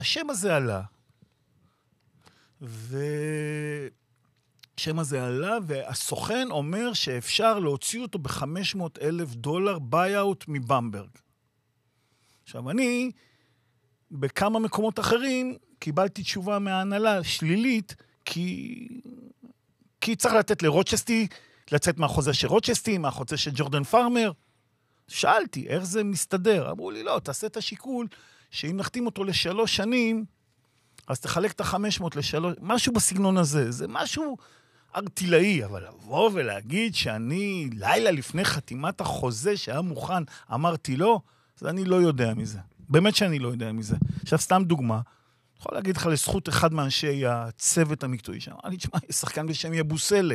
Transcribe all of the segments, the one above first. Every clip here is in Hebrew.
השם הזה עלה. השם הזה עלה, והסוכן אומר שאפשר להוציא אותו $500,000 ביי-אוט מבמברג. עכשיו, אני, בכמה מקומות אחרים, קיבלתי תשובה מההנהלה שלילית, כי צריך לתת לרוצ'סטי, לצאת מהחוזה של רוצ'סטי, מהחוזה של ג'ורדן פארמר. שאלתי, איך זה מסתדר? אמרו לי, לא, תעשה את השיקול, שאם נחתים אותו ל3 שנים, אז תחלק את ה-500 ל3, משהו בסגנון הזה, זה משהו ארטילאי, אבל לבוא ולהגיד שאני לילה לפני חתימת החוזה שהיה מוכן, אמרתי לא, אז אני לא יודע מזה. באמת שאני לא יודע מזה. עכשיו, סתם דוגמה, אני יכול להגיד לך לזכות אחד מאנשי הצוות המקצועי שם, אני תשמע, יש שחקן בשם יבוסלה.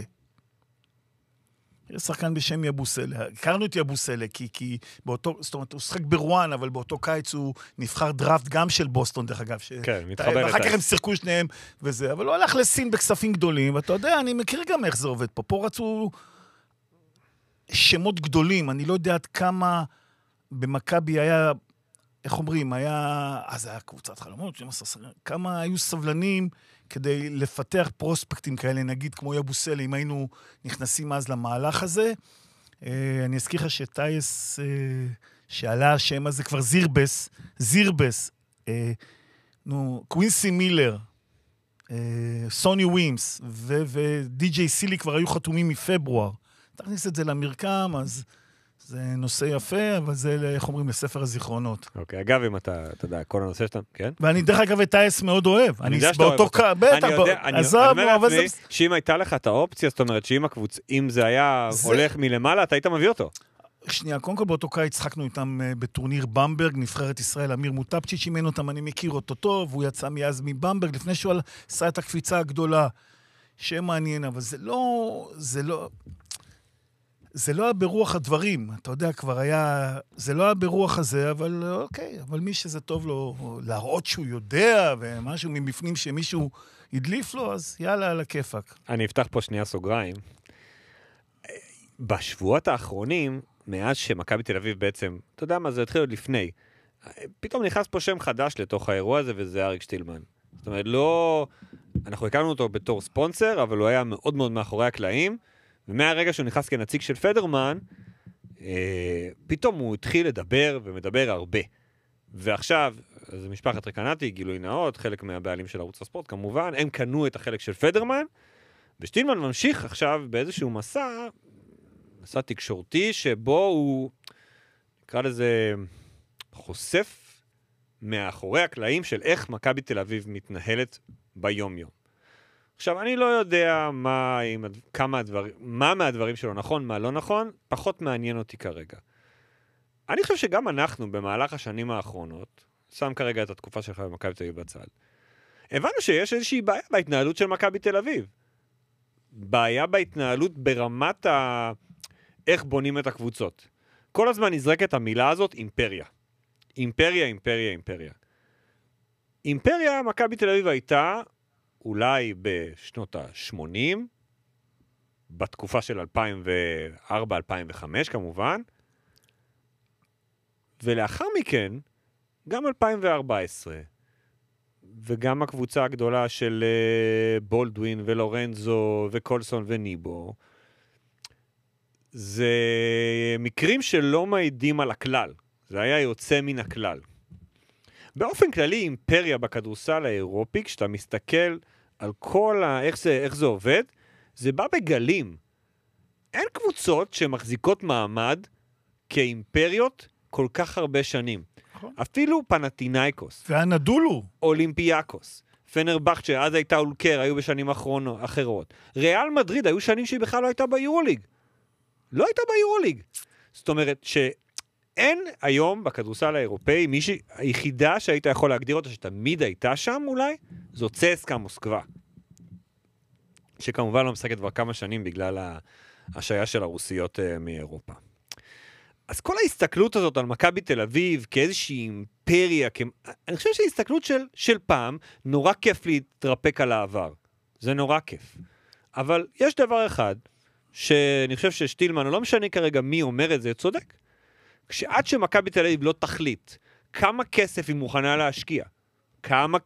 יש שחקן בשם יבוסלה. הכרנו את יבוסלה, כי באותו, זאת אומרת, הוא שחק ברואן, אבל באותו קיץ הוא נבחר דראפט גם של בוסטון, דרך אגב. כן, מתחבר לתאי. ואחר כך הם שיחקו שניהם וזה, אבל הוא הלך לסין בכספים גדולים, ואתה יודע, אני מכיר גם איך זה עובד פה. פה רצו שמות גדולים, אני לא יודע עד כמה במכבי היה, איך אומרים, אז היה קבוצת חלומות, כמה היו סבלנים כדי לפתח פרוספקטים כאלה, נגיד כמו יבוסלה, אם היינו נכנסים אז למהלך הזה. אני אזכיר לך שטייס, שעלה השם הזה כבר זירבס, קווינסי מילר, סוני ווימס ודי.ג'יי סילי כבר היו חתומים מפברואר. תכניס את זה למרקם, אז זה נושא יפה, אבל זה, איך אומרים, לספר הזיכרונות. אוקיי, אגב, אם אתה יודע, כל הנושא שאתה, כן? ואני דרך אגב את טייס מאוד אוהב. אני יודע שאתה אוהב אותו. בטח, אני אומר לעצמי, שאם הייתה לך את האופציה, זאת אומרת, אם זה היה הולך מלמעלה, אתה היית מביא אותו. שנייה, קודם כל באותו קיץ צחקנו איתם בטורניר במברג, נבחרת ישראל, אמיר מוטפצ'יץ' אימן אותם, אני מכיר אותו טוב, הוא יצא מאז מבמברג, לפני שהוא עשה את הקפיצה הגדולה, שמעניין, אבל זה לא היה ברוח הדברים, אתה יודע, כבר היה, זה לא היה ברוח הזה, אבל אוקיי, אבל מי שזה טוב לו להראות שהוא יודע, ומשהו מבפנים שמישהו ידליף לו, אז יאללה, על הכיפק. אני אפתח פה שנייה סוגריים. בשבועות האחרונים, מאז שמכבי תל אביב בעצם, אתה יודע מה, זה התחיל עוד לפני, פתאום נכנס פה שם חדש לתוך האירוע הזה, וזה אריק שטילמן. זאת אומרת, לא, אנחנו הכרנו אותו בתור ספונסר, אבל הוא היה מאוד מאוד מאחורי הקלעים, ומהרגע שהוא נכנס כנציג של פדרמן, פתאום הוא התחיל לדבר ומדבר הרבה. ועכשיו, זה משפחת רקנטי, גילוי נאות, חלק מהבעלים של ערוץ הספורט, כמובן, הם קנו את החלק של פדרמן, ושטילמן ממשיך עכשיו באיזשהו מסע תקשורתי, שבו הוא, נקרא לזה, חושף מאחורי הקלעים של איך מכבי תל אביב מתנהלת ביום-יום. עכשיו, אני לא יודע מה מהדברים שלו נכון, מה לא נכון, פחות מעניין אותי כרגע. אני חושב שגם אנחנו, במהלך השנים האחרונות, שם כרגע את התקופה שלך במכבי תל אביב בצד, הבנו שיש איזושהי בעיה בהתנהלות של מכבי תל אביב. בעיה בהתנהלות ברמת איך בונים את הקבוצות. כל הזמן נזרקת המילה הזאת, אימפריה. אימפריה, אימפריה, אימפריה. אימפריה, מכבי תל אביב הייתה אולי בשנות ה-80, בתקופה של 2004-2005 כמובן, ולאחר מכן, גם 2014, וגם הקבוצה הגדולה של בולדווין ולורנזו וקולסון וניבו, זה מקרים שלא מעידים על הכלל, זה היה יוצא מן הכלל. באופן כללי, אימפריה בכדורסל האירופי, כשאתה מסתכל על כל איך זה עובד, זה בא בגלים. אין קבוצות שמחזיקות מעמד כאימפריות כל כך הרבה שנים. אפילו פנטינאיקוס. והנדולו. אולימפיאקוס. פנרבחצ'ה, אז הייתה אולקר, היו בשנים אחרות. ריאל מדריד, היו שנים שהיא בכלל לא הייתה ביורוליג. לא הייתה ביורוליג. זאת אומרת שאין היום בכדורסל האירופאי, היחידה שהיית יכול להגדיר אותה שתמיד הייתה שם אולי, זו צסקה מוסקבה. שכמובן לא משחקת כבר כמה שנים בגלל השעיה של הרוסיות מאירופה. אז כל ההסתכלות הזאת על מכבי תל אביב כאיזושהי אימפריה, אני חושב שההסתכלות של פעם, נורא כיף להתרפק על העבר. זה נורא כיף. אבל יש דבר אחד, שאני חושב ששטילמן, לא משנה כרגע מי אומר את זה, צודק. כשעד שמכבי תל אביב לא תחליט כמה כסף היא מוכנה להשקיע, כמה